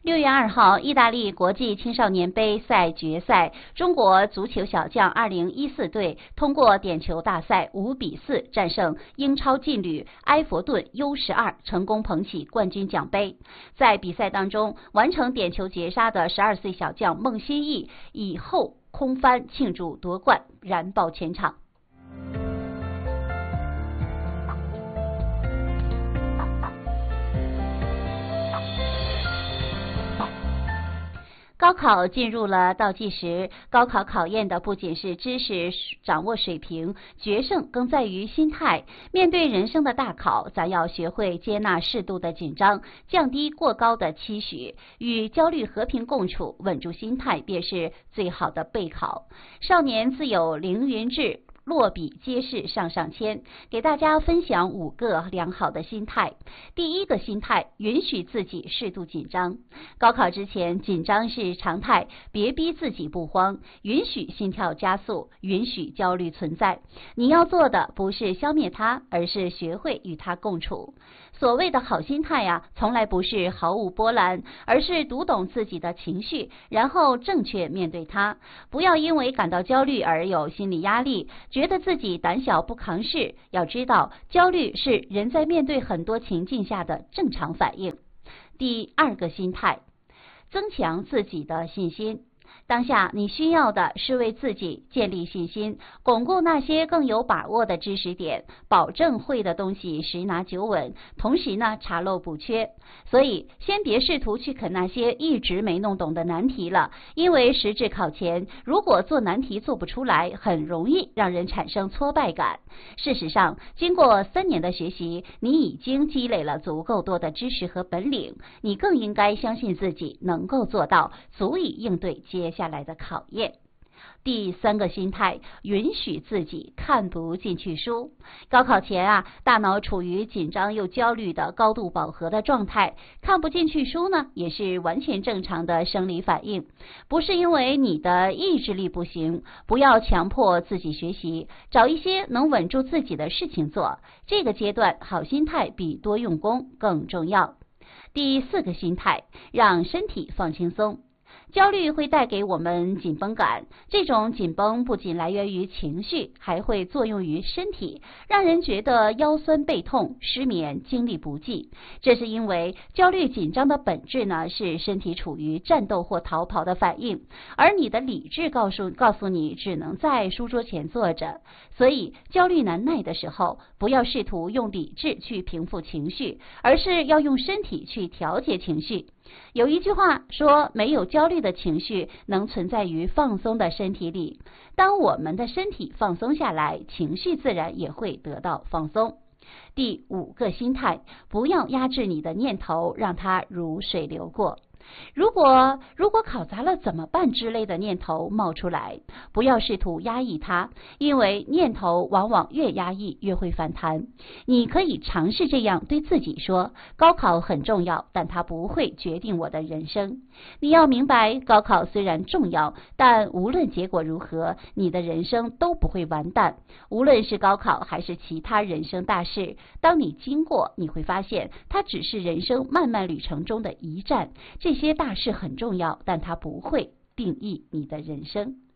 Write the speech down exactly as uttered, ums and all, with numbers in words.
六月二号，意大利国际青少年杯赛决赛，中国足球小将二零一四队通过点球大赛五比四战胜英超劲旅埃弗顿 U 十二，成功捧起冠军奖杯。在比赛当中，完成点球绝杀的十二岁小将孟欣义以后空翻庆祝夺冠，燃爆全场。高考进入了倒计时，高考考验的不仅是知识掌握水平，决胜更在于心态。面对人生的大考，咱要学会接纳适度的紧张，降低过高的期许，与焦虑和平共处，稳住心态便是最好的备考。少年自有凌云志，落笔皆是上上签，给大家分享五个良好的心态。第一个心态，允许自己适度紧张。高考之前，紧张是常态，别逼自己不慌，允许心跳加速，允许焦虑存在。你要做的不是消灭它，而是学会与它共处。所谓的好心态呀、啊，从来不是毫无波澜，而是读懂自己的情绪，然后正确面对它。不要因为感到焦虑而有心理压力，觉得自己胆小不扛事。要知道，焦虑是人在面对很多情境下的正常反应。第二个心态，增强自己的信心。当下你需要的是为自己建立信心，巩固那些更有把握的知识点，保证会的东西十拿九稳，同时呢查漏补缺。所以先别试图去啃那些一直没弄懂的难题了，因为时至考前，如果做难题做不出来，很容易让人产生挫败感。事实上，经过三年的学习，你已经积累了足够多的知识和本领，你更应该相信自己能够做到，足以应对接下来的考验。第三个心态，允许自己看不进去书。高考前啊，大脑处于紧张又焦虑的高度饱和的状态，看不进去书呢，也是完全正常的生理反应，不是因为你的意志力不行。不要强迫自己学习，找一些能稳住自己的事情做。这个阶段，好心态比多用功更重要。第四个心态，让身体放轻松。焦虑会带给我们紧绷感，这种紧绷不仅来源于情绪，还会作用于身体，让人觉得腰酸背痛、失眠、精力不济。这是因为焦虑紧张的本质呢，是身体处于战斗或逃跑的反应，而你的理智告诉告诉你只能在书桌前坐着。所以焦虑难耐的时候，不要试图用理智去平复情绪，而是要用身体去调节情绪。有一句话说，没有焦虑的情绪能存在于放松的身体里。当我们的身体放松下来，情绪自然也会得到放松。第五个心态，不要压制你的念头，让它如水流过。如果如果考砸了怎么办之类的念头冒出来，不要试图压抑它，因为念头往往越压抑越会反弹。你可以尝试这样对自己说，高考很重要，但它不会决定我的人生。你要明白，高考虽然重要，但无论结果如何，你的人生都不会完蛋。无论是高考还是其他人生大事，当你经过，你会发现它只是人生漫漫旅程中的一站。这些大事很重要，但它不会定义你的人生。